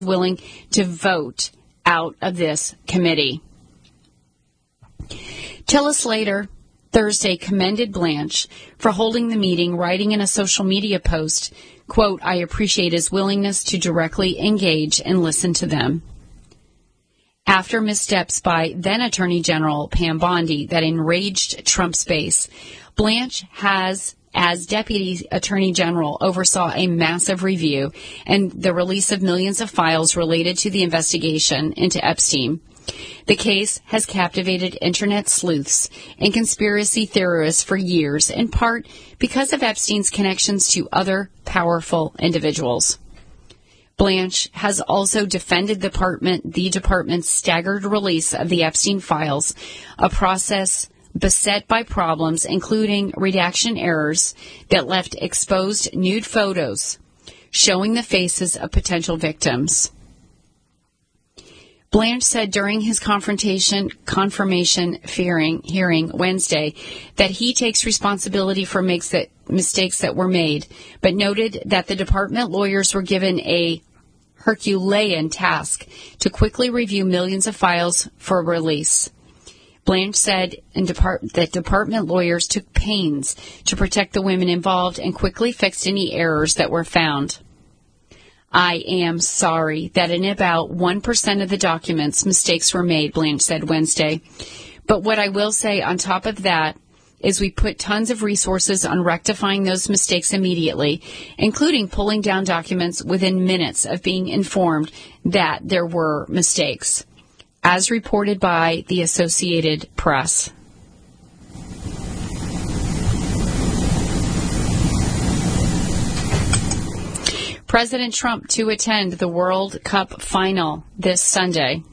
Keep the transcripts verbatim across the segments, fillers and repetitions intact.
willing to vote out of this committee. Tillis later Thursday commended Blanche for holding the meeting, writing in a social media post, quote, "I appreciate his willingness to directly engage and listen to them." After missteps by then Attorney General Pam Bondi that enraged Trump's base, Blanche has, as Deputy Attorney General, oversaw a massive review and the release of millions of files related to the investigation into Epstein. The case has captivated internet sleuths and conspiracy theorists for years, in part because of Epstein's connections to other powerful individuals. Blanche has also defended the department, the department's staggered release of the Epstein files, a process beset by problems, including redaction errors that left exposed nude photos showing the faces of potential victims. Blanche said during his confrontation confirmation hearing, hearing Wednesday that he takes responsibility for makes that, mistakes that were made, but noted that the department lawyers were given a Herculean task to quickly review millions of files for release. Blanche said in depart- that department lawyers took pains to protect the women involved and quickly fixed any errors that were found. "I am sorry that in about one percent of the documents mistakes were made," Blanche said Wednesday. "But what I will say on top of that is we put tons of resources on rectifying those mistakes immediately, including pulling down documents within minutes of being informed that there were mistakes," as reported by the Associated Press. President Trump to attend the World Cup final this Sunday.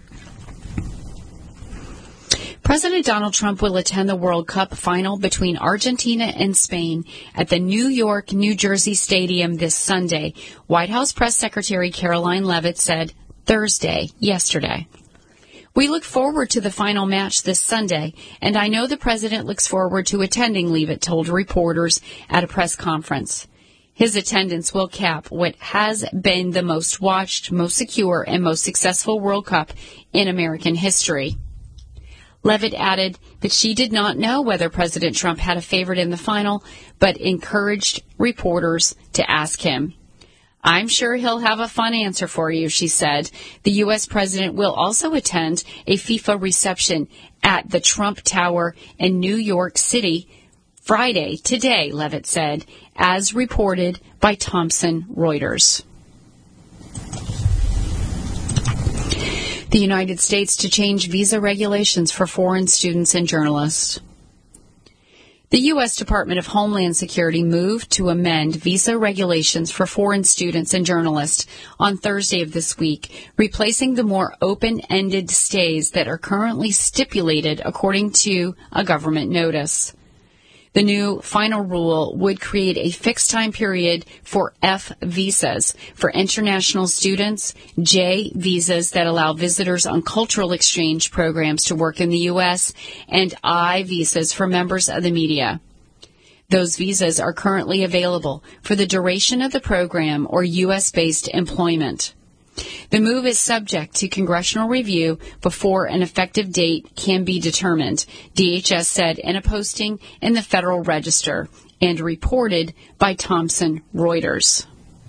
President Donald Trump will attend the World Cup final between Argentina and Spain at the New York, New Jersey Stadium this Sunday, White House Press Secretary Caroline Leavitt said Thursday, yesterday. "We look forward to the final match this Sunday, and I know the president looks forward to attending," Leavitt told reporters at a press conference. His attendance will cap what has been the most watched, most secure, and most successful World Cup in American history. Leavitt added that she did not know whether President Trump had a favorite in the final, but encouraged reporters to ask him. "I'm sure he'll have a fun answer for you," she said. The U S president will also attend a FIFA reception at the Trump Tower in New York City Friday, today, Leavitt said, as reported by Thomson Reuters. The United States to change visa regulations for foreign students and journalists. The U S Department of Homeland Security moved to amend visa regulations for foreign students and journalists on Thursday of this week, replacing the more open-ended stays that are currently stipulated according to a government notice. The new final rule would create a fixed time period for F visas for international students, J visas that allow visitors on cultural exchange programs to work in the U S, and I visas for members of the media. Those visas are currently available for the duration of the program or U S-based employment. The move is subject to congressional review before an effective date can be determined, D H S said in a posting in the Federal Register, and reported by Thomson Reuters.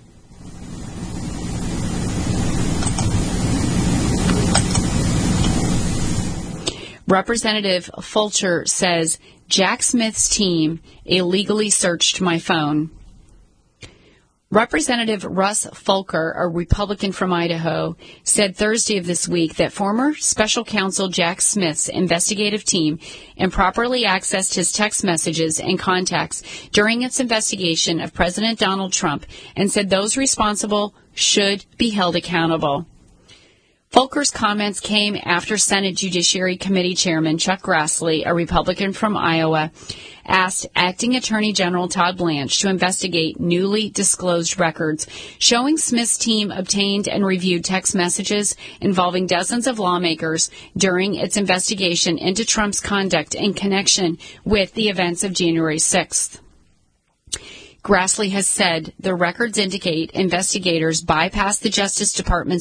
Representative Fulcher says Jack Smith's team illegally searched my phone. Representative Russ Fulcher, a Republican from Idaho, said Thursday of this week that former special counsel Jack Smith's investigative team improperly accessed his text messages and contacts during its investigation of President Donald Trump and said those responsible should be held accountable. Fulcher's comments came after Senate Judiciary Committee Chairman Chuck Grassley, a Republican from Iowa, asked Acting Attorney General Todd Blanche to investigate newly disclosed records showing Smith's team obtained and reviewed text messages involving dozens of lawmakers during its investigation into Trump's conduct in connection with the events of January sixth. Grassley has said the records indicate investigators bypassed the Justice Department's